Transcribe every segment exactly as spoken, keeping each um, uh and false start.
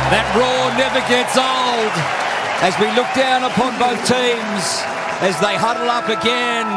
That roar never gets old as we look down upon both teams as they huddle up again.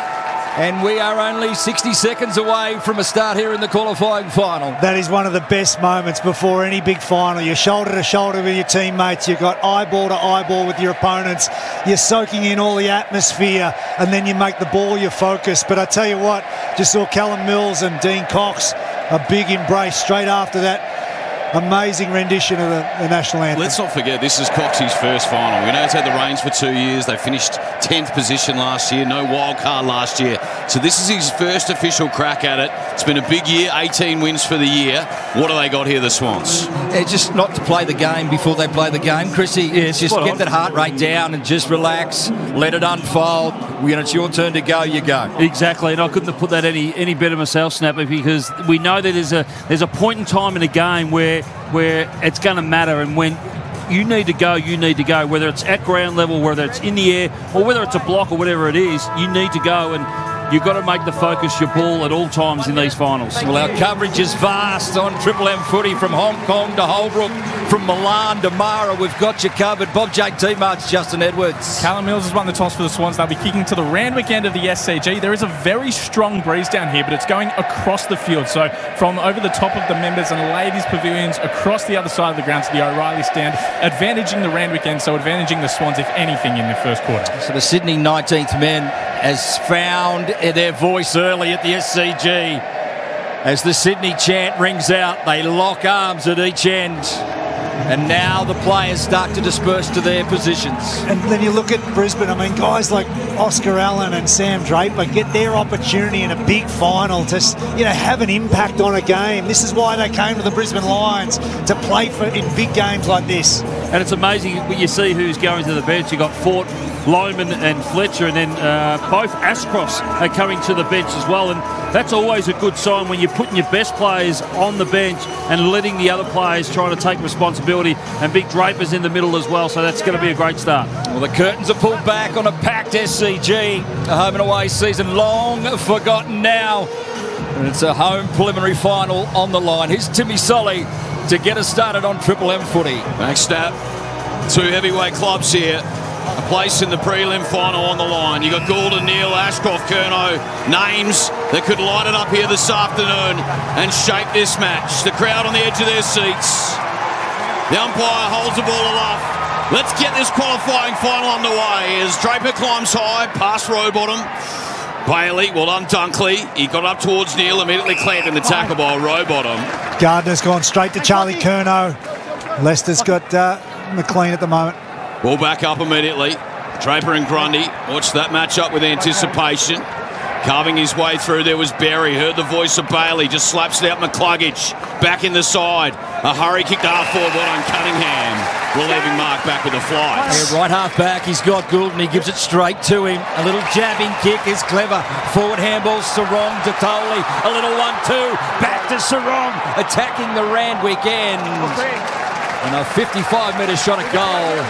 And we are only sixty seconds away from a start here in the qualifying final. That is one of the best moments before any big final. You're shoulder to shoulder with your teammates. You've got eyeball to eyeball with your opponents. You're soaking in all the atmosphere, and then you make the ball your focus. But I tell you what, just saw Callum Mills and Dean Cox, a big embrace straight after that amazing rendition of the, the national anthem. Let's not forget, this is Coxey's first final. We know he's had the reins for two years. They finished tenth position last year, no wild card last year. So this is his first official crack at it. It's been a big year, eighteen wins for the year. What do they got here, the Swans? It's just not to play the game before they play the game, Chrissy. Yeah, just get on. That heart rate down and just relax, let it unfold. When it's your turn to go, you go. Exactly, and I couldn't have put that any any better myself, Snapper, because we know that there's a there's a point in time in a game where where it's going to matter, and when you need to go, you need to go, whether it's at ground level, whether it's in the air, or whether it's a block or whatever it is, you need to go, and you've got to make the focus your ball at all times in these finals. Well, our coverage is vast on Triple M footy, from Hong Kong to Holbrook, from Milan to Mara. We've got you covered. Bob J T March, Justin Edwards. Callum Mills has won the toss for the Swans. They'll be kicking to the Randwick end of the S C G. There is a very strong breeze down here, but it's going across the field. So from over the top of the members and ladies pavilions across the other side of the ground to the O'Reilly stand, advantaging the Randwick end, so advantaging the Swans, if anything, in the first quarter. So the Sydney nineteenth men has found their voice early at the S C G. As the Sydney chant rings out, they lock arms at each end. And now the players start to disperse to their positions. And then you look at Brisbane, I mean, guys like Oscar Allen and Sam Draper get their opportunity in a big final to, you know, have an impact on a game. This is why they came to the Brisbane Lions, to play for in big games like this. And it's amazing when you see who's going to the bench. You've got Fort, Loman and Fletcher, and then uh, both Ashcross are coming to the bench as well, and that's always a good sign when you're putting your best players on the bench and letting the other players try to take responsibility, and Big Draper's in the middle as well, so that's going to be a great start. Well, the curtains are pulled back on a packed S C G, a home and away season long forgotten now, and it's a home preliminary final on the line. Here's Timmy Solly to get us started on Triple M footy. Thanks, Snap. Two heavyweight clubs here. A place in the prelim final on the line. You got Gould and Neal, Ashcroft, Curnow, names that could light it up here this afternoon and shape this match. The crowd on the edge of their seats. The umpire holds the ball aloft. Let's get this qualifying final underway as Draper climbs high past Rowbottom. Bailey, well done Dunkley. He got up towards Neal, immediately clamped in the tackle by Rowbottom. Gardner's gone straight to Charlie Curnow. Leicester's got uh, McLean at the moment. Ball back up immediately. Draper and Grundy. Watch that match up with anticipation. Carving his way through, there was Berry. Heard the voice of Bailey. Just slaps it out McCluggage. Back in the side. A hurry kick to half forward. Well done Cunningham. Relieving Mark back with the fly. Yeah, right half back, he's got Gould and he gives it straight to him. A little jabbing kick is clever. Forward handball, Sarong to Tolley. A little one two. Back to Sarong. Attacking the Randwick end. And a fifty-five metre shot at goal.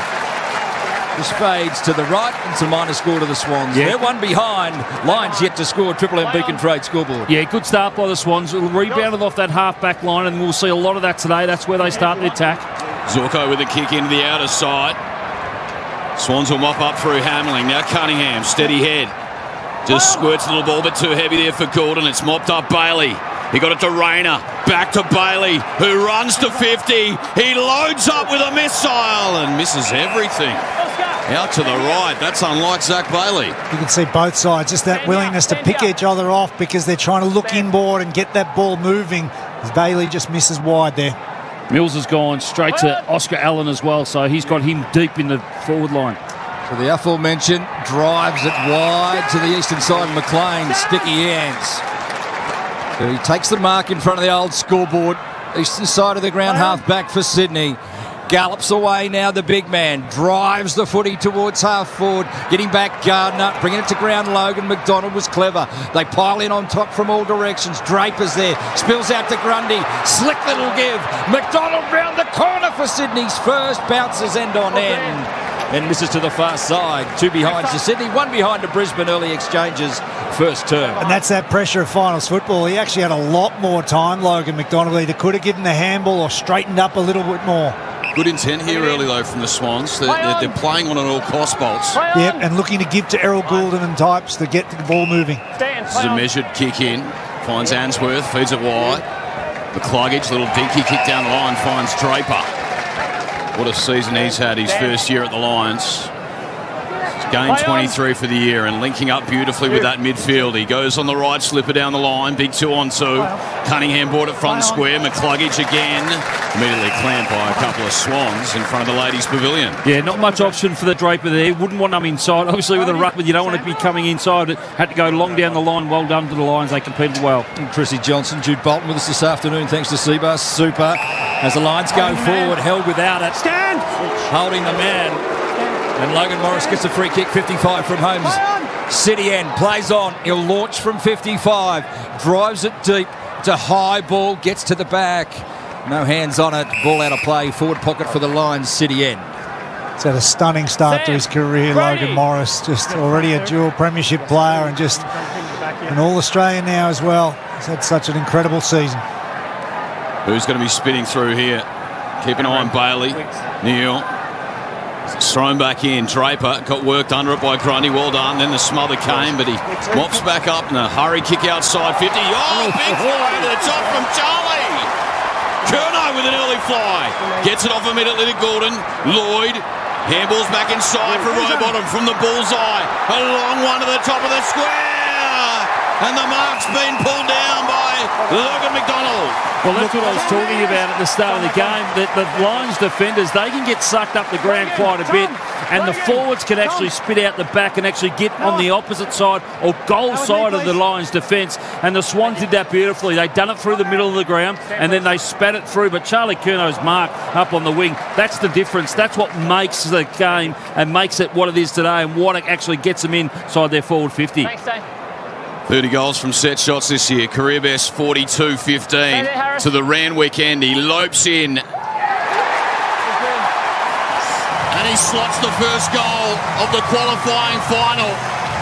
This fades to the right. It's a minor score to the Swans. Yeah. They're one behind. Lions yet to score. Triple M Beacon Trade scoreboard. Yeah, good start by the Swans. Rebounded off that half-back line, and we'll see a lot of that today. That's where they start the attack. Zorko with a kick into the outer side. Swans will mop up through Hamling. Now Cunningham, steady head. Just squirts a little ball, but too heavy there for Goulden. It's mopped up Bailey. He got it to Rayner. Back to Bailey, who runs to fifty. He loads up with a missile and misses everything. Out to the right. That's unlike Zach Bailey. You can see both sides, just that willingness to pick each other off because they're trying to look inboard and get that ball moving. As Bailey just misses wide there. Mills has gone straight to Oscar Allen as well, so he's got him deep in the forward line. So the aforementioned drives it wide to the eastern side of McLean. Sticky hands. So he takes the mark in front of the old scoreboard. Eastern side of the ground, half back for Sydney. Gallops away now, the big man. Drives the footy towards half forward. Getting back Gardner, bringing it to ground. Logan McDonald was clever. They pile in on top from all directions. Draper's there. Spills out to Grundy. Slick little give. McDonald round the corner for Sydney's first. Bounces end on end. And misses to the far side. Two behind to Sydney, one behind to Brisbane. Early exchanges, first term. And that's that pressure of finals football. He actually had a lot more time, Logan McDonald. Either could have given the handball or straightened up a little bit more. Good intent here early, though, from the Swans. They're, they're, they're playing on an all-cost bolts. Yep, and looking to give to Errol Goulden and types to get the ball moving. This is a measured kick in. Finds Answorth, feeds it wide. McCluggage, little dinky kick down the line, finds Draper. What a season he's had his first year at the Lions. Game twenty-three for the year and linking up beautifully with that midfield. He goes on the right, slipper down the line, big two on two. Cunningham brought it front square, McCluggage again. Immediately clamped by a couple of Swans in front of the ladies' pavilion. Yeah, not much option for the Draper there. Wouldn't want them inside. Obviously with a ruck, but you don't want to be coming inside. It had to go long down the line. Well done to the Lions. They competed well. And Chrissy Johnson, Jude Bolton with us this afternoon, thanks to Seabus. Super. As the Lions go forward, held without it. Stand! Holding the man. And Logan Morris gets a free kick, fifty-five from Holmes. City end, plays on. He'll launch from fifty-five. Drives it deep to high ball, gets to the back. No hands on it. Ball out of play. Forward pocket for the Lions, City end. He's had a stunning start to his career, Logan Morris. Just already a dual premiership player and just an All-Australian now as well. He's had such an incredible season. Who's going to be spinning through here? Keep an eye on Bailey. Neil. It's thrown back in. Draper got worked under it by Grundy. Well done. Then the smother came, but he mops back up in a hurry kick outside fifty. Oh, big fly over the top from Charlie. Curnow with an early fly. Gets it off immediately to Goulden. Lloyd. Handballs back inside for Rowbottom from the bullseye. A long one to the top of the square. And the mark's been pulled down by Logan McDonald. Well, that's what I was talking about at the start of the game. That the Lions defenders, they can get sucked up the ground quite a bit, and the forwards can actually spit out the back and actually get on the opposite side or goal side of the Lions defence. And the Swans did that beautifully. They done it through the middle of the ground, and then they spat it through. But Charlie Curnow's mark up on the wing, that's the difference. That's what makes the game and makes it what it is today, and what it actually gets them inside their forward fifty. Thanks, Dave. thirty goals from set shots this year. Career best forty-two fifteen to the Randwick end. He lopes in. And he slots the first goal of the qualifying final.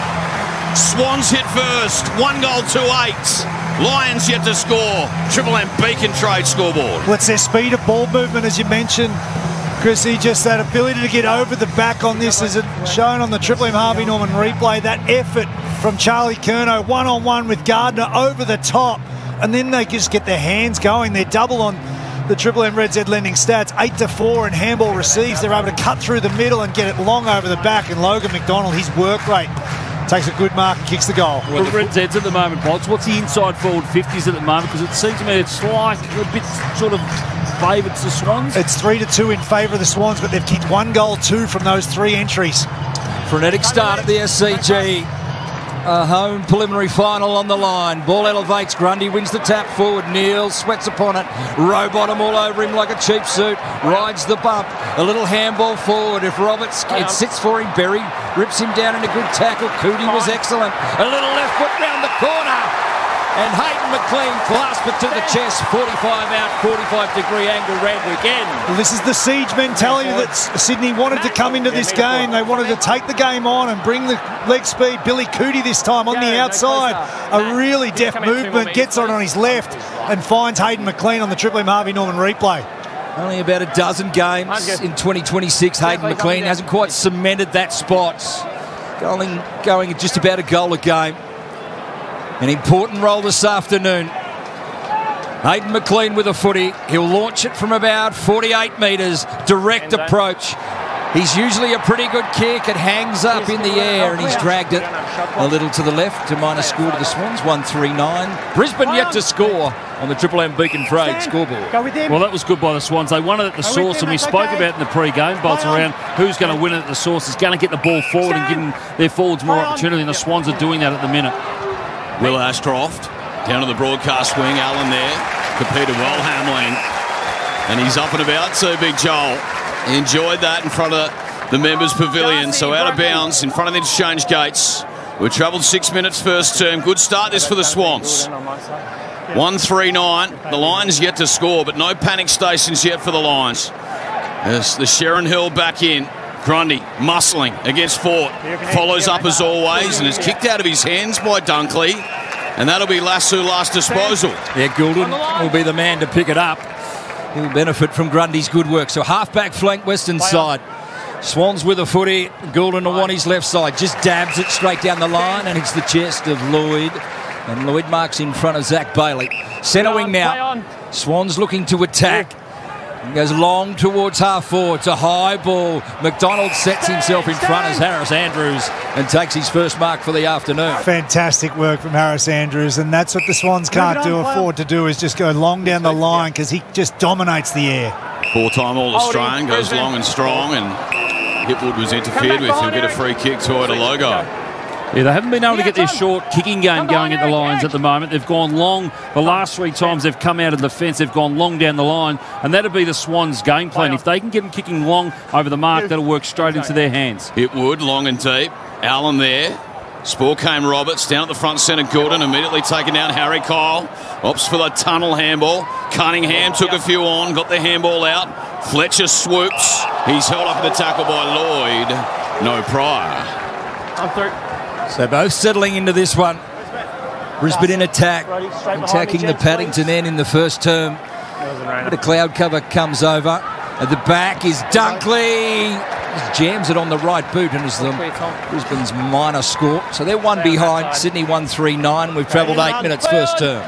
Swans hit first. One goal, two eights. Lions yet to score. Triple M Beacon Trade scoreboard. Well, it's their speed of ball movement, as you mentioned, Chrissy. Just that ability to get over the back on this, as it shown on the Triple M Harvey Norman replay. That effort from Charlie Curnow, one-on-one with Gardner over the top. And then they just get their hands going. They're double on the Triple M Red Z lending stats. eight to four and handball receives. They're able to cut through the middle and get it long over the back. And Logan McDonald, his work rate, takes a good mark and kicks the goal. Well, the Red Z's at the moment, Bolts. What's the inside forward fifties at the moment? Because it seems to me it's like a bit sort of favoured to the Swans. It's three to two in favour of the Swans, but they've kicked one goal, two from those three entries. Frenetic start at the S C G. A home preliminary final on the line. Ball elevates. Grundy wins the tap forward. Neil sweats upon it. Rowbottom all over him like a cheap suit. Rides the bump. A little handball forward. If Roberts, it sits for him. Berry rips him down in a good tackle. Cootie was excellent. A little left foot round the corner. And Hayden McLean clasped it to the chest. forty-five out, forty-five degree angle, Randwick end. Well, this is the siege mentality that Sydney wanted to come into this game. They wanted to take the game on and bring the leg speed. Billy Cootie this time on the outside. A really deft movement. Gets on on his left and finds Hayden McLean on the Triple M Harvey Norman replay. Only about a dozen games in twenty twenty-six. Hayden McLean hasn't quite cemented that spot. Going, going just about a goal a game. An important role this afternoon. Hayden McLean with a footy. He'll launch it from about forty-eight metres. Direct approach. He's usually a pretty good kick. It hangs up in the air and he's dragged it a little to the left to minus score to the Swans. one three nine. Brisbane yet to score on the Triple M Beacon Trade scoreboard. Well, that was good by the Swans. They won it at the source, and we spoke about in the pre-game, Bolts, around who's going to win it at the source. Is going to get the ball forward and giving their forwards more opportunity, and the Swans are doing that at the minute. Will Ashcroft down to the broadcast wing. Allen there. Competed well, Hamlin. And he's up and about, so Big Joel. He enjoyed that in front of the members' pavilion. So out of bounds in front of the interchange gates. We've travelled six minutes first term. Good start this for the Swans. one three nine. The Lions yet to score, but no panic stations yet for the Lions. As the Sharon Hill back in. Grundy muscling against Fort. Follows up as always and is kicked out of his hands by Dunkley. And that'll be Lasso last disposal. Yeah, Goulden will be the man to pick it up. he'll benefit from Grundy's good work. So half-back flank, western side. Swans with a footy. Goulden on his left side. Just dabs it straight down the line and hits the chest of Lloyd. And Lloyd marks in front of Zach Bailey. Centre wing now. Swans looking to attack. He goes long towards half forward. It's a high ball. McDonald sets himself in front as Harris Andrews and takes his first mark for the afternoon. Fantastic work from Harris Andrews, and that's what the Swans can't do afford to do, is just go long down the line, because he just dominates the air. Four-time All-Australian, goes long and strong, and Hipwood was interfered with. He'll get a free kick toward a logo. Yeah, they haven't been able to get their short kicking game going at the Lions at the moment. They've gone long. The last three times they've come out of the fence, they've gone long down the line, and that'll be the Swans' game plan. If they can get them kicking long over the mark, that'll work straight into their hands. Hipwood, long and deep. Allen there. Spore came Roberts down at the front centre. Goulden immediately taken down. Harry Kyle opts for the tunnel handball. Cunningham took a few on, got the handball out. Fletcher swoops. He's held up in the tackle by Lloyd. No Pryor. I'm through. So both settling into this one. Brisbane in attack, attacking the Paddington end in the first term. The cloud cover comes over. At the back is Dunkley. He jams it on the right boot, and is the Brisbane's minor score. So they're one behind. Sydney one three nine. We've travelled eight minutes first term.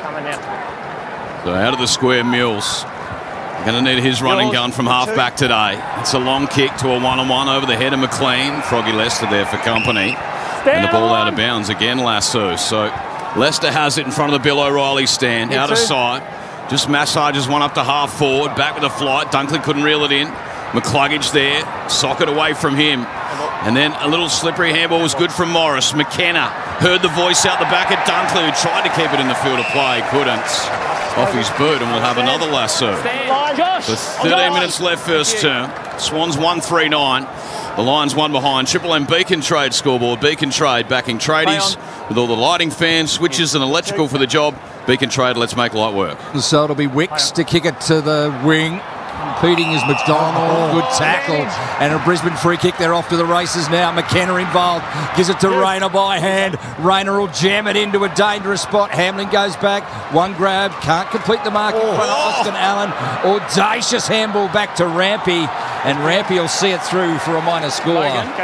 So out of the square, Mills. Going to need his running gun from half-back today. It's a long kick to a one-on-one over the head of McLean. Froggy Lester there for company. And the ball out of bounds again, Lasso. So Lester has it in front of the Bill O'Reilly stand, out of sight. Just massages one up to half forward, back with a flight. Dunkley couldn't reel it in. McCluggage there, socket away from him. And then a little slippery handball was good from Morris. McKenna heard the voice out the back at Dunkley, who tried to keep it in the field of play, couldn't. Off his boot, and we'll have another Lasso. So thirteen minutes left first term. Swans one three nine. The Lions one behind. Triple M Beacon Trade scoreboard. Beacon Trade backing tradies with all the lighting, fans, switches and electrical for the job. Beacon Trade, let's make light work. So it'll be Wicks to kick it to the wing. Competing is McDonald. Good tackle. And a Brisbane free kick. They're off to the races now. McKenna involved. Gives it to Rayner by hand. Rayner will jam it into a dangerous spot. Hamlin goes back. One grab. Can't complete the mark in front of Austin Allen. Audacious handball back to Rampy. And Rampy will see it through for a minor score.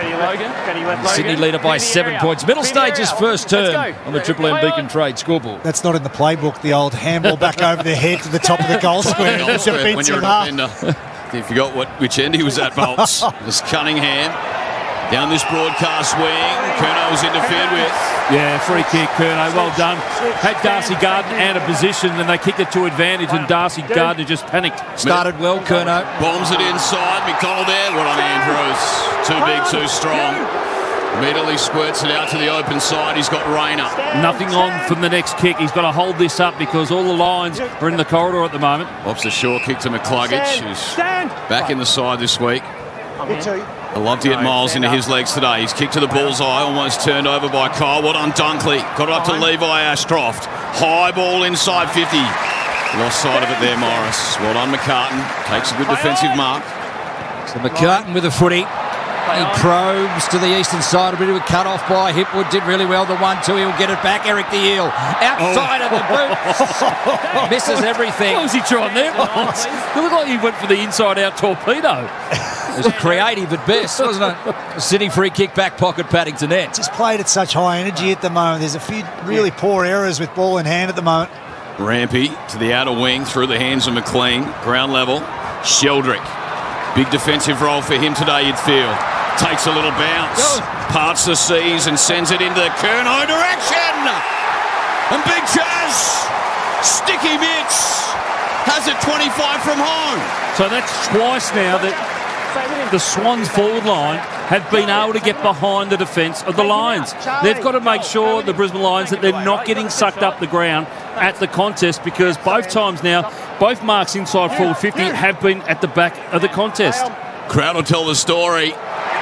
Sydney leader by seven points. Middle stages first term on the Triple M Beacon Trade scoreboard. That's not in the playbook, the old handball back over the head to the top of the goal square. Goal square when you're a defender. You forgot what which end he was at, Bolts. This Cunningham down this broadcast wing. Curnow was interfered with. Yeah, free kick, Curnow. Well done. Had Darcy Gardner out of position, and they kicked it to advantage, and Darcy Gardner just panicked. Started well, Curnow. Bombs it inside. McDonald there. What on Andrews? Too big, too strong. Immediately squirts it out to the open side. He's got Rayner. Nothing on from the next kick. He's got to hold this up because all the Lions are in the corridor at the moment. Pops a short kick to McCluggage, who's back in the side this week. I love to get Miles into his legs today. He's kicked to the bullseye, almost turned over by Kyle. What on Dunkley? Got it up to Levi Ashcroft. High ball inside fifty. Lost sight of it there, Morris. Well done, McCartan. Takes a good defensive mark. So McCartan with a footy. He probes to the eastern side, a bit of a cut off by Hipwood. Did really well. The one two, he'll get it back. Eric the Eel outside oh. of the boot. Misses everything. What was he trying there? It looked like he went for the inside out torpedo. It was creative at best, wasn't it? Sydney free kick, back pocket, Paddington end. Just played at such high energy at the moment. There's a few really poor errors with ball in hand at the moment. Rampy to the outer wing through the hands of McLean. Ground level. Sheldrick. Big defensive role for him today, you'd feel. Takes a little bounce. Parts the seas and sends it into the Curnow direction. And Big Chaz, Sticky Mitch, has it twenty-five from home. So that's twice now that the Swans forward line have been able to get behind the defence of the Lions. They've got to make sure, the Brisbane Lions, that they're not getting sucked up the ground at the contest, because both times now, both marks inside forward fifty have been at the back of the contest. Crowd will tell the story.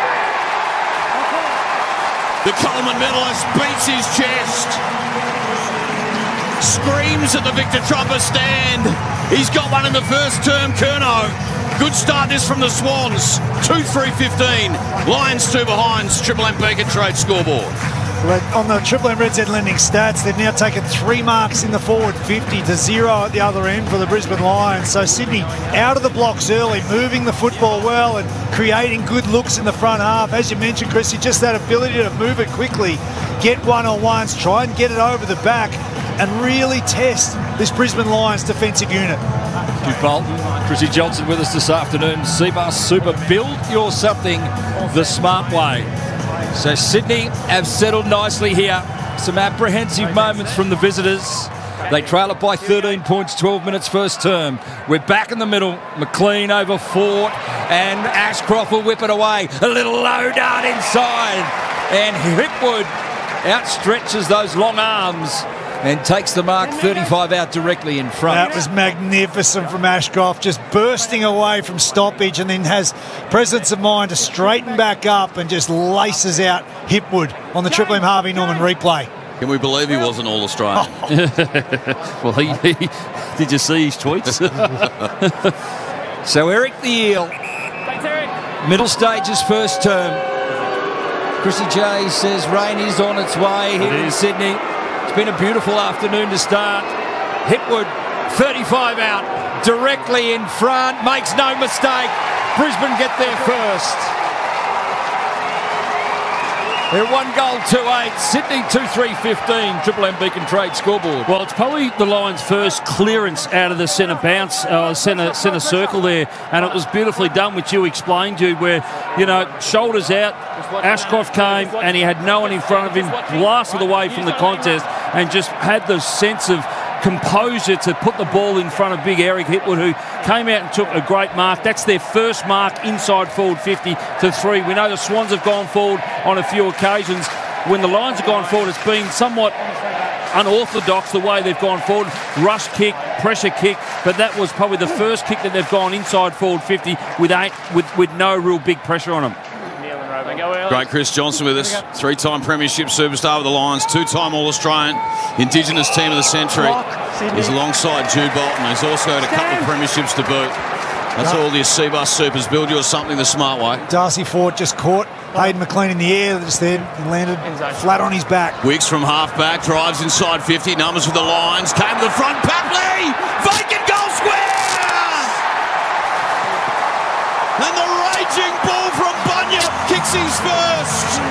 The Coleman medalist beats his chest. Screams at the Victor Trumper stand. He's got one in the first term, Curnow. Good start this from the Swans. two three fifteen. Lions two behind. Triple M Beacon Trade scoreboard. On the Triple M Red Z lending stats, they've now taken three marks in the forward fifty to zero at the other end for the Brisbane Lions. So Sydney out of the blocks early, moving the football well and creating good looks in the front half. As you mentioned, Chrissy, just that ability to move it quickly, get one-on-ones, try and get it over the back and really test this Brisbane Lions defensive unit. Stu Bolton, Chrissy Johnson with us this afternoon. Cbus Super, build your something the smart way. So Sydney have settled nicely here. Some apprehensive moments from the visitors. They trail it by thirteen points, twelve minutes first term. We're back in the middle. McLean over Fort, and Ashcroft will whip it away. A little low dart inside, and Hipwood outstretches those long arms and takes the mark thirty-five out directly in front. That was magnificent from Ashcroft, just bursting away from stoppage, and then has presence of mind to straighten back up and just laces out Hipwood on the Triple M Harvey Norman replay. Can we believe he wasn't All-Australian? Oh. Well, he, he did you see his tweets? So Eric the Eel, middle stages first term. Chrissy J says rain is on its way here in Sydney. It's been a beautiful afternoon to start. Hipwood, thirty-five out, directly in front, makes no mistake. Brisbane get there first. They're one goal, two eight. Sydney two three fifteen. Triple M Beacon Trade scoreboard. Well, it's probably the Lions' first clearance out of the centre bounce, uh, centre centre circle there, and it was beautifully done, which you explained, Jude, where, you know, shoulders out, Ashcroft came and he had no one in front of him, blasted away from the contest, and just had the sense of composure to put the ball in front of big Eric Hipwood, who came out and took a great mark. That's their first mark inside forward fifty to three. We know the Swans have gone forward on a few occasions. When the Lions have gone forward, it's been somewhat unorthodox the way they've gone forward. Rush kick, pressure kick, but that was probably the first kick that they've gone inside forward fifty with eight, with, with no real big pressure on them. Great Chris Johnson with us, three-time premiership superstar with the Lions, two-time All-Australian, Indigenous team of the century. He's alongside Jude Bolton, who's also had a couple of premierships to boot. That's all your Cbus Supers. Build yours something the smart way. Darcy Ford just caught Hayden McLean in the air just then and landed flat on his back. Wicks from half-back, drives inside fifty, numbers for the Lions, came to the front, Papley! Vacant goal square! And the raging ball from Bunyip kicks his first.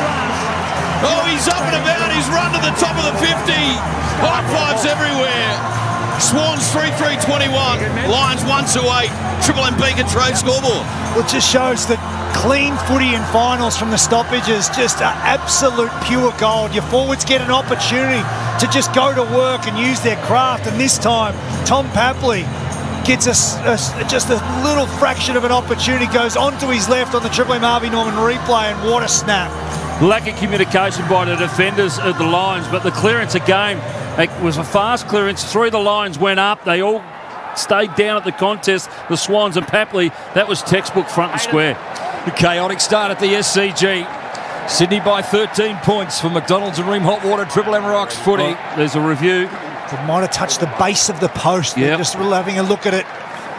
Oh, he's up and about. He's run to the top of the fifty. High fives everywhere. Swans three three twenty-one. Lions one two eight. Triple M Beacon Trade scoreboard. Well, it just shows that clean footy in finals from the stoppages, just an absolute pure gold. Your forwards get an opportunity to just go to work and use their craft. And this time, Tom Papley gets a, a, just a little fraction of an opportunity, goes onto his left on the Triple M Harvey Norman replay, and what a snap. Lack of communication by the defenders of the Lions, but the clearance again, it was a fast clearance. Three of the Lions went up. They all stayed down at the contest. The Swans and Papley, that was textbook front and square. The chaotic start at the S C G. Sydney by thirteen points for McDonald's and Ream Hot Water Triple M Rocks footy. Well, there's a review. It might have touched the base of the post. Yep. They're just having a look at it.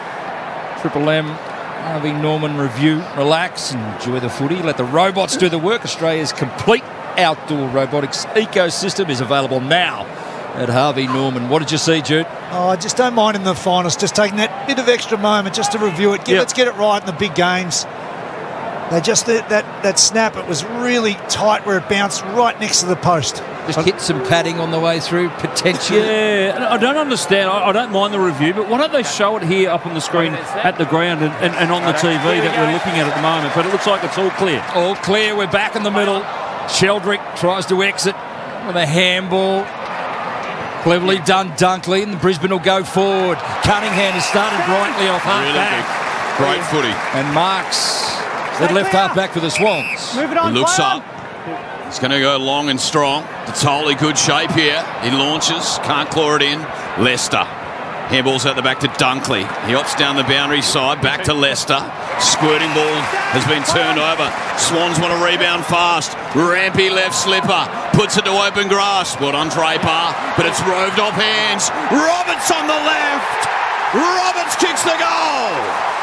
Triple M Harvey Norman review. Relax, enjoy the footy. Let the robots do the work. Australia's complete outdoor robotics ecosystem is available now at Harvey Norman. What did you see, Jude? Oh, I just don't mind in the finals, just taking that bit of extra moment just to review it. Get, yep. Let's get it right in the big games. They just, that, that, that snap, it was really tight where it bounced right next to the post. Just hit some padding on the way through, potentially. Yeah, I don't understand. I, I don't mind the review, but why don't they show it here up on the screen at the ground and, and, and on the T V that we're looking at at the moment? But it looks like it's all clear. All clear. We're back in the middle. Sheldrick tries to exit with a handball. Cleverly done, Dunkley, and Brisbane will go forward. Cunningham has started brightly off half really back. Great footy. And Marks, the left half back for the Swans. Move it on, he looks up. He's going to go long and strong. It's totally good shape here. He launches, can't claw it in. Lester. Handball's out the back to Dunkley. He opts down the boundary side, back to Lester. Squirting ball has been turned over. Swans want to rebound fast. Rampy left slipper. Puts it to open grass. Well done, Draper. But it's roved off hands. Roberts on the left. Roberts kicks the goal.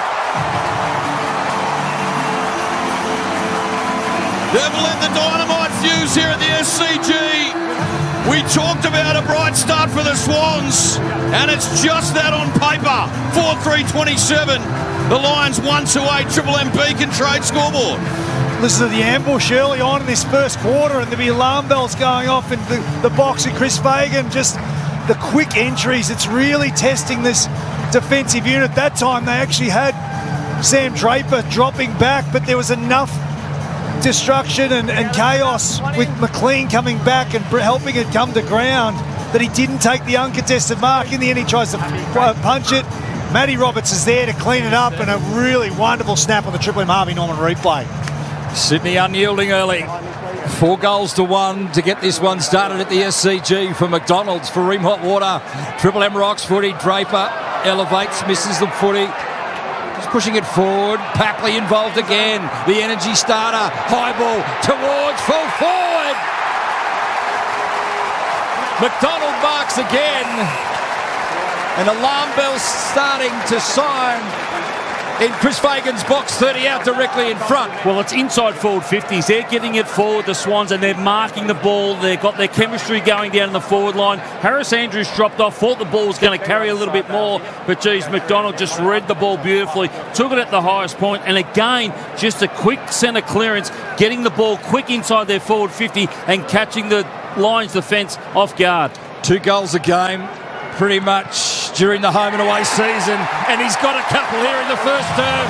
They've let the dynamite fuse here at the S C G. We talked about a bright start for the Swans, and it's just that on paper. four three twenty-seven. The Lions one two eight, Triple M Beacon Trade scoreboard. Listen to the ambush early on in this first quarter, and there'll be alarm bells going off in the, the box, and Chris Fagan, just the quick entries. It's really testing this defensive unit. That time they actually had Sam Draper dropping back, but there was enough destruction and, and chaos with McLean coming back and helping it come to ground that he didn't take the uncontested mark. In the end, he tries to punch it. Matty Roberts is there to clean it up, and a really wonderful snap on the Triple M Harvey Norman replay. Sydney unyielding early. Four goals to one to get this one started at the S C G for McDonald's, for Ream Hot Water. Triple M rocks footy. Draper elevates, misses the footy. Just pushing it forward. Papley involved again. The energy starter. High ball towards full forward. McDonald marks again. An alarm bell starting to sign in Chris Fagan's box, thirty out directly in front. Well, it's inside forward fifties. They're getting it forward, the Swans, and they're marking the ball. They've got their chemistry going down in the forward line. Harris Andrews dropped off, thought the ball was going to carry a little bit more, but geez, McDonald just read the ball beautifully, took it at the highest point, and again, just a quick centre clearance, getting the ball quick inside their forward fifty and catching the Lions defence off guard. Two goals a game, pretty much during the home and away season, and he's got a couple here in the first term.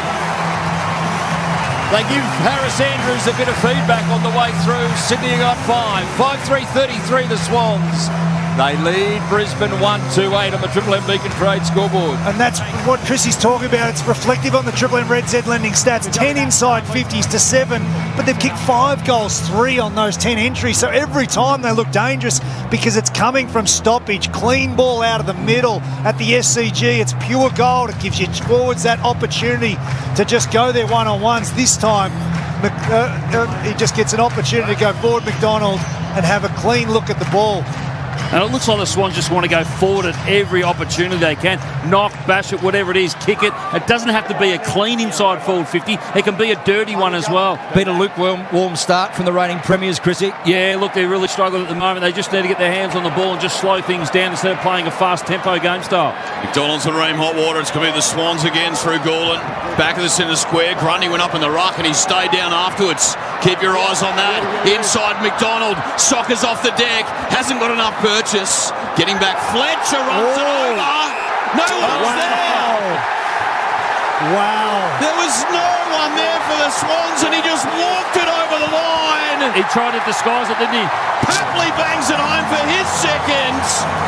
They give Harris Andrews a bit of feedback on the way through. Sydney got five. five three thirty-three, the Swans. They lead Brisbane one two eight on the Triple M Beacon Trade scoreboard. And that's what Chrissy's talking about. It's reflective on the Triple M Red Z lending stats. ten inside fifties to seven, but they've kicked five goals, three on those ten entries. So every time they look dangerous because it's coming from stoppage. Clean ball out of the middle at the S C G. It's pure gold. It gives you forwards that opportunity to just go there one-on-ones. This time, uh, uh, he just gets an opportunity to go forward, McDonald, and have a clean look at the ball. And it looks like the Swans just want to go forward at every opportunity they can. Knock, bash it, whatever it is, kick it. It doesn't have to be a clean inside forward fifty. It can be a dirty one as well. Been a lukewarm warm start from the reigning premiers, Chrissy. Yeah, look, they're really struggling at the moment. They just need to get their hands on the ball and just slow things down instead of playing a fast tempo game style. McDonald's and Ream Hot Water. It's going to be the Swans again through Gordon. Back of the centre square. Grundy went up in the ruck and he stayed down afterwards. Keep your eyes on that. Inside McDonald. Sockers off the deck. Hasn't got enough purchase. Getting back. Fletcher runs oh. it over. No one's wow. there. Wow. There was no one there for the Swans and he just walked it over the line. He tried to disguise it, didn't he? Papley bangs it home for his second.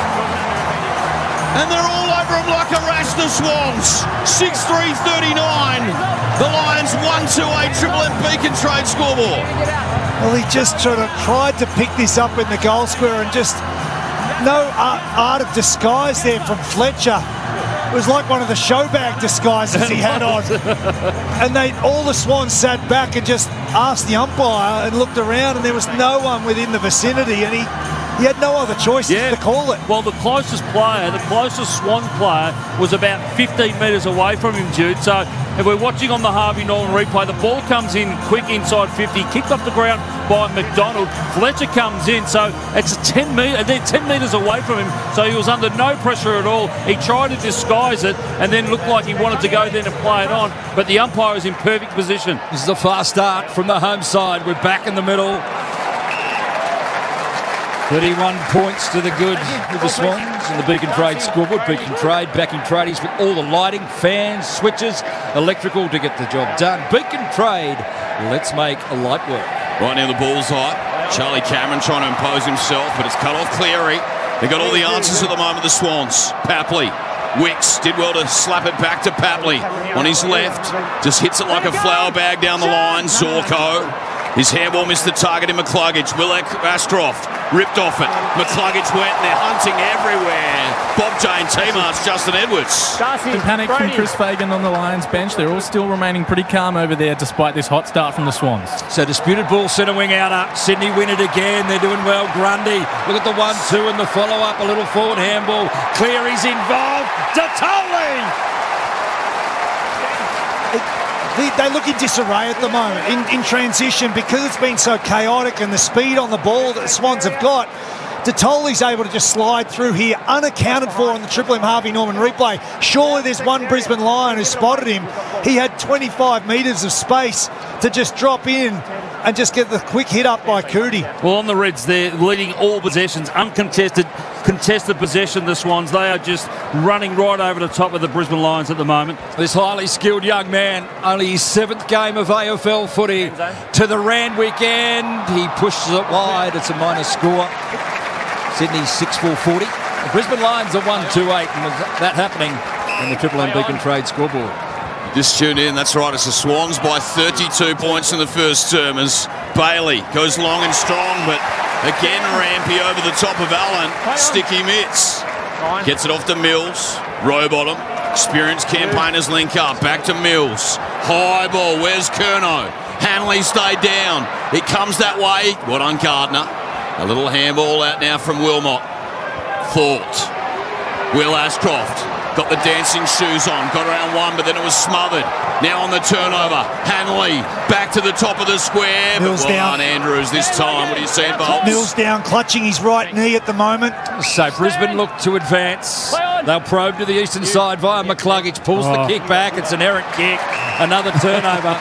And they're all over him like a rash, the Swans. six three thirty-nine. The Lions one two eight, Triple M Beacon Trade scoreboard. Well, he just sort of tried to pick this up in the goal square and just no art, art of disguise there from Fletcher. It was like one of the showbag disguises he had on. And they, all the Swans sat back and just asked the umpire and looked around, and there was no one within the vicinity, and he He had no other choice yeah. to call it. Well, the closest player, the closest Swan player, was about fifteen metres away from him, Jude. So if we're watching on the Harvey Norman replay, the ball comes in quick inside fifty, kicked off the ground by McDonald. Fletcher comes in, so it's ten metre, they're ten metres away from him. So he was under no pressure at all. He tried to disguise it and then looked like he wanted to go there and play it on. But the umpire is in perfect position. This is a fast start from the home side. We're back in the middle. thirty-one points to the good with the Swans and the Beacon Trade scoreboard. Beacon Trade backing tradies with all the lighting, fans, switches, electrical to get the job done. Beacon Trade, let's make a light work. Right near the bullseye. Charlie Cameron trying to impose himself, but it's cut off Cleary. They got all the answers at the moment, the Swans. Papley. Wicks did well to slap it back to Papley on his left. Just hits it like a flower bag down the line. Zorko. His handball missed the target in McCluggage. Willek Ashcroft ripped off it. McCluggage went and they're hunting everywhere. Bob Jane, T-Marts, Justin Edwards. The panic from Chris Fagan on the Lions bench. They're all still remaining pretty calm over there despite this hot start from the Swans. So disputed ball, centre wing out up. Sydney win it again. They're doing well. Grundy, look at the one two and the follow-up. A little forward handball. Cleary's involved. Datoli! they, they look in disarray at the moment, in, in transition, because it's been so chaotic and the speed on the ball that the Swans have got. Detoli's able to just slide through here, unaccounted for on the Triple M Harvey Norman replay. Surely there's one Brisbane Lion who spotted him. He had twenty-five metres of space to just drop in and just get the quick hit up by Cootie. Well, on the Reds, they're leading all possessions, uncontested, contested possession, the Swans. They are just running right over the top of the Brisbane Lions at the moment. This highly skilled young man, only his seventh game of A F L footy to the Randwick end. He pushes it wide. It's a minor score. Sydney six four forty. The Brisbane Lions are one two eight, and with that happening on the Triple M Beacon Trade scoreboard. Just tuned in, that's right, it's the Swans by thirty-two points in the first term as Bailey goes long and strong, but again Rampy over the top of Allen. Sticky mitts. Gets it off to Mills. Row bottom. Experienced campaigners link up. Back to Mills. High ball. Where's Curnow? Hanley stayed down. It comes that way. What on Gardner? A little handball out now from Wilmot. Thought. Will Ashcroft got the dancing shoes on. Got around one, but then it was smothered. Now on the turnover. Hanley back to the top of the square. Mills but well down. on Andrews this time. What do you see, Bolts? Mills down, clutching his right knee at the moment. So Brisbane look to advance. They'll probe to the eastern side via McCluggage. Pulls Oh. the kick back. It's an errant kick. Another turnover.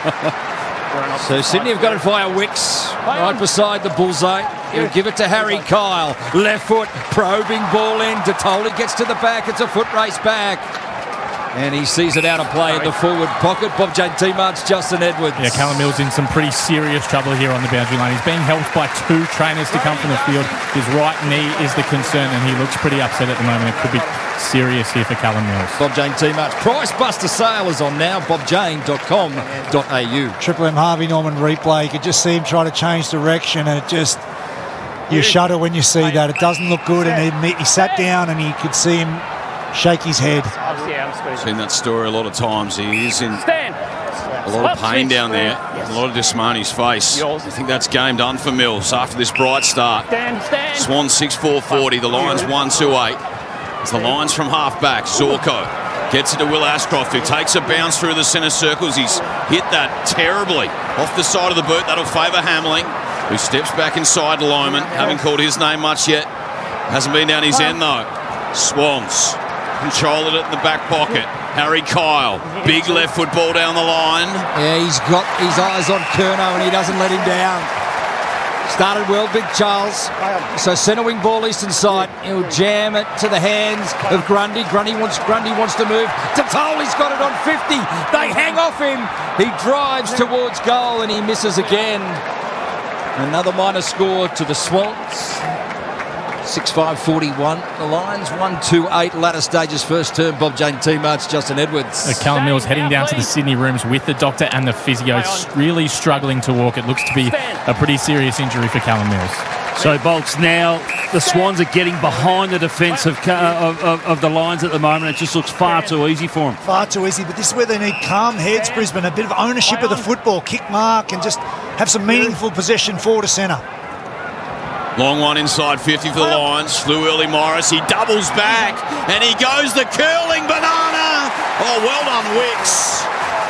So Sydney have got it via Wicks, right beside the bullseye. He'll give it to Harry Kyle. Left foot, probing ball in. Detoli gets to the back. It's a foot race back. And he sees it out of play in the forward pocket. Bob Jane T-March, Justin Edwards. Yeah, Callum Mills in some pretty serious trouble here on the boundary line. He's being helped by two trainers to come from the field. His right knee is the concern, and he looks pretty upset at the moment. It could be serious here for Callum Mills. Bob Jane T-March. Price Buster sale is on now. bob jane dot com dot a u. Triple M Harvey Norman replay. You could just see him try to change direction, and it just, you shudder when you see that. It doesn't look good, and he, he sat down and you could see him shake his head. Seen that story a lot of times. He is in a lot of pain down there. A lot of dismay on his face. I think that's game done for Mills after this bright start. Swans six four forty. The Lions one two eight. It's the Lions from half back. Zorko gets it to Will Ashcroft, who takes a bounce through the centre circles. He's hit that terribly off the side of the boot. That'll favour Hamling, who steps back inside Loman. Haven't called his name much yet. Hasn't been down his end though. Swans controlling it in the back pocket. Harry Kyle, big left foot ball down the line. Yeah, he's got his eyes on Curnow and he doesn't let him down. Started well, Big Charles. So centre wing ball eastern side. He'll jam it to the hands of Grundy. Grundy wants Grundy wants to move. Detoli's got it on fifty. They hang off him. He drives towards goal and he misses again. Another minor score to the Swans. six five forty-one. The Lions one two eight. Latter stages first term. Bob Jane T-March, Justin Edwards. Uh, Callum Mills heading down to the Sydney rooms with the doctor and the physio. He's really struggling to walk. It looks to be a pretty serious injury for Callum Mills. So, Bolts, now the Swans are getting behind the defence of, uh, of, of, of the Lions at the moment. It just looks far too easy for them. Far too easy, but this is where they need calm heads, Brisbane. A bit of ownership of the football, kick mark, and just have some meaningful possession forward to centre. Long one inside fifty for the Lions. Flew early Morris. He doubles back and he goes the curling banana. Oh, well done, Wicks.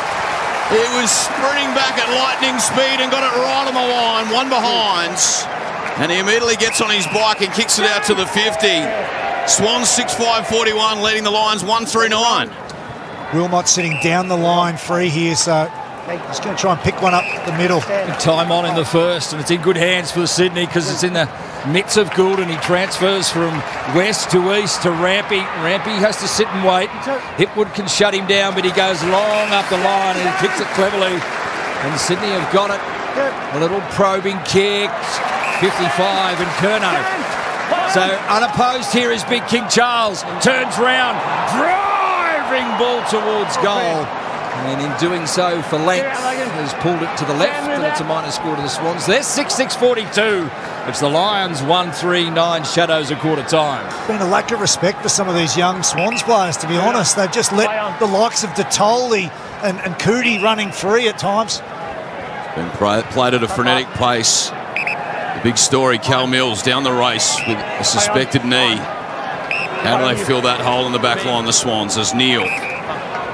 He was sprinting back at lightning speed and got it right on the line. One behind. And he immediately gets on his bike and kicks it out to the fifty. Swans six five forty-one, leading the Lions one three nine. Wilmot sitting down the line free here, so he's going to try and pick one up the middle. Time on in the first, and it's in good hands for Sydney because it's in the midst of Goulden. He transfers from west to east to Rampy. Rampy has to sit and wait. Hipwood can shut him down, but he goes long up the line and he kicks it cleverly. And Sydney have got it. A little probing kick. fifty-five and Curnow. So unopposed here is Big King Charles. Turns round, driving ball towards goal. And in doing so for length, has pulled it to the left, and it's a minor score to the Swans. They're six six forty-two. It's the Lions one three nine, Shadows a quarter time. Been a lack of respect for some of these young Swans players, to be honest. They've just let the likes of Detoli and, and Cootie running free at times. Been played at a frenetic pace. The big story, Cal Mills down the race with a suspected knee. How do they fill that hole in the back line, the Swans, as Neil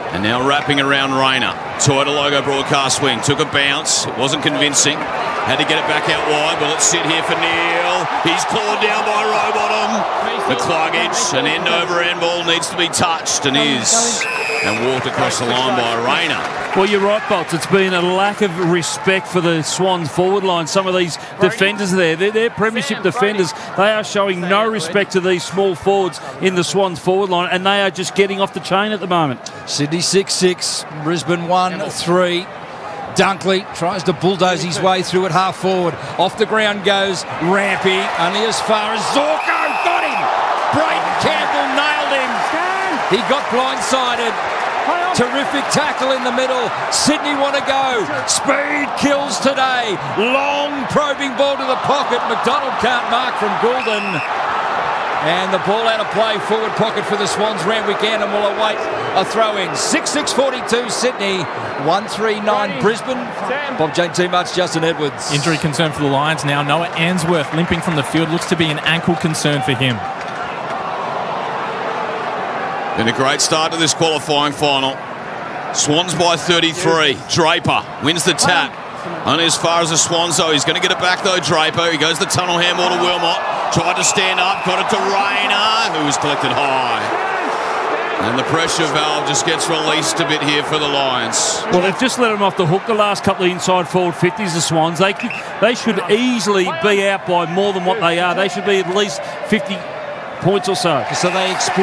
And now wrapping around Rayner. Toyota logo broadcast wing. Took a bounce. It wasn't convincing. Had to get it back out wide. Will it sit here for Neil? He's clawed down by Rowbottom. McCluggage. An end over end ball needs to be touched and is. And walked across the line by Rayner. Well, you're right, Bolts. It's been a lack of respect for the Swans forward line. Some of these defenders there, they're, they're premiership defenders. They are showing no respect to these small forwards in the Swans forward line, and they are just getting off the chain at the moment. Sydney six six, Brisbane one three. Dunkley tries to bulldoze his way through at half forward. Off the ground goes Rampy, only as far as Zorko. Got him! Brayden Campbell nailed him. He got blindsided. Terrific tackle in the middle. Sydney want to go. Speed kills today. Long probing ball to the pocket. McDonald can't mark from Goulden. And the ball out of play, forward pocket for the Swans. Randwick and will await a throw in. six six forty-two Sydney, one three nine Brisbane. Bob Jane T. Much, Justin Edwards. Injury concern for the Lions now. Noah Answorth limping from the field. Looks to be an ankle concern for him. Been a great start to this qualifying final. Swans by thirty-three. Draper wins the tap. Only as far as the Swans, though. He's going to get it back, though, Draper. He goes the tunnel handball to Wilmot. Tried to stand up. Got it to Rayner, who was collected high. And the pressure valve just gets released a bit here for the Lions. Well, they've just let them off the hook the last couple of inside forward fifties, the Swans. They, could, they should easily be out by more than what they are. They should be at least fifty points or so. So they explore.